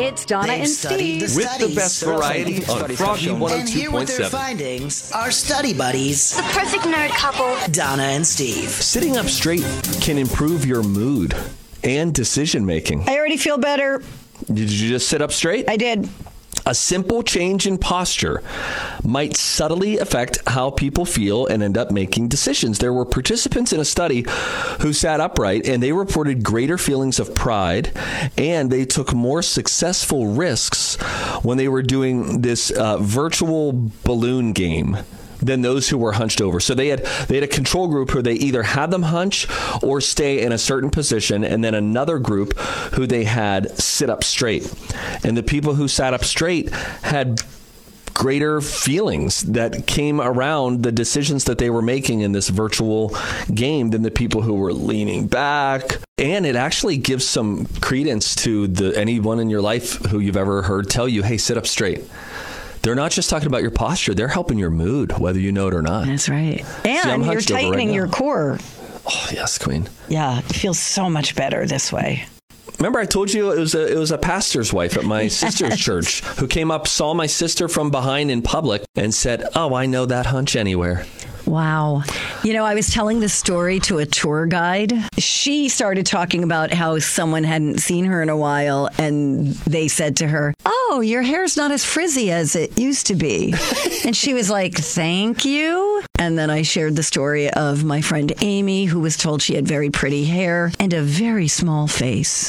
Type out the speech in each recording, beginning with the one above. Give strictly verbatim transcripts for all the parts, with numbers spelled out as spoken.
It's Donna They've and studied Steve. the With the studies. best variety on Froggy And here with their one oh two point seven. findings are study buddies, The perfect nerd couple. Donna and Steve. Sitting up straight can improve your mood and decision making. I already feel better. Did you just sit up straight? I did. A simple change in posture might subtly affect how people feel and end up making decisions. There were participants in a study who sat upright, and they reported greater feelings of pride, and they took more successful risks when they were doing this uh, virtual balloon game than those who were hunched over. So they had they had a control group who they either had them hunch or stay in a certain position, and then another group who they had sit up straight. And the people who sat up straight had greater feelings that came around the decisions that they were making in this virtual game than the people who were leaning back. And it actually gives some credence to the anyone in your life who you've ever heard tell you, hey, sit up straight. They're not just talking about your posture. They're helping your mood, whether you know it or not. That's right. See, I'm And you're hunched over right tightening now. your core. Oh, yes, Queen. Yeah, it feels so much better this way. Remember I told you it was a, it was a pastor's wife at my sister's church who came up, saw my sister from behind in public and said, oh, I know that hunch anywhere. Wow. You know, I was telling this story to a tour guide. She started talking about how someone hadn't seen her in a while, and they said to her, oh, your hair's not as frizzy as it used to be. And she was like, thank you. And then I shared the story of my friend Amy, who was told she had very pretty hair and a very small face.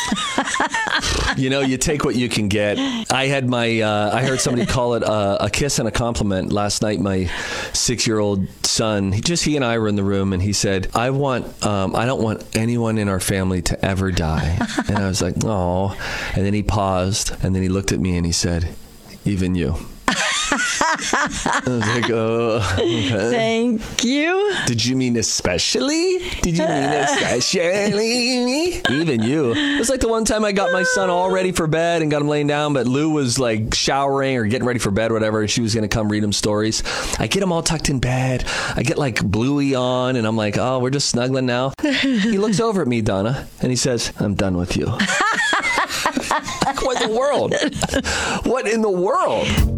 You know, you take what you can get. I had my, uh, I heard somebody call it a, a kiss and a compliment last night. My six-year-old son, he, just he and I were in the room, and he said, I want, um, I don't want anyone in our family to ever die. And I was like, oh. And then he paused, and then he looked at me and he said, even you. I was like, oh, okay. Thank you. Did you mean especially? Did you mean especially? Even you. It was like the one time I got my son all ready for bed and got him laying down, but Lou was like showering or getting ready for bed, whatever, and she was going to come read him stories. I get him all tucked in bed. I get like Bluey on, and I'm like, oh, we're just snuggling now. He looks over at me, Donna, and he says, I'm done with you. What in the world? What in the world?